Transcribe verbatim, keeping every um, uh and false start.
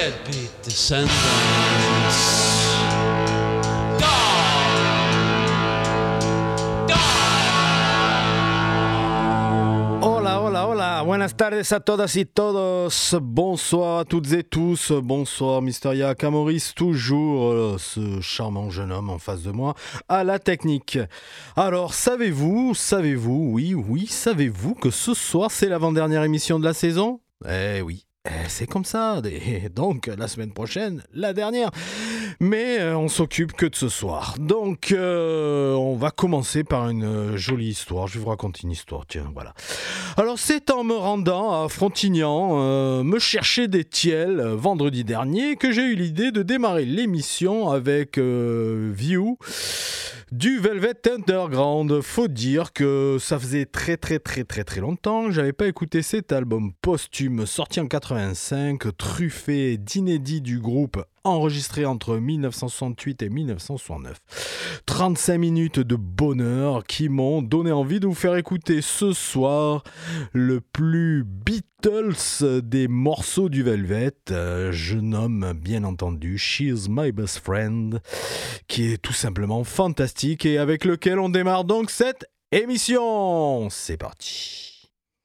deadbeat descendants. Hola, hola, hola, buenas tardes a todas y todos, bonsoir à toutes et tous, bonsoir Mysteria Camoris, toujours euh, ce charmant jeune homme en face de moi, à la technique. Alors, savez-vous, savez-vous, oui, oui, savez-vous que ce soir c'est l'avant-dernière émission de la saison ? Eh oui. Eh, c'est comme ça, et donc la semaine prochaine, la dernière. Mais euh, on s'occupe que de ce soir. Donc euh, on va commencer par une euh, jolie histoire. Je vais vous raconter une histoire, tiens, voilà. Alors c'est en me rendant à Frontignan, euh, me chercher des tiels euh, vendredi dernier, que j'ai eu l'idée de démarrer l'émission avec euh, View du Velvet Underground. Faut dire que ça faisait très très très très très longtemps que j'avais pas écouté cet album posthume sorti en quatre-vingt-cinq, truffé d'inédits du groupe, enregistré entre dix-neuf cent soixante-huit et dix-neuf cent soixante-neuf. trente-cinq minutes de bonheur qui m'ont donné envie de vous faire écouter ce soir le plus Beatles des morceaux du Velvet. Euh, je nomme bien entendu She's My Best Friend, qui est tout simplement fantastique et avec lequel on démarre donc cette émission. C'est parti.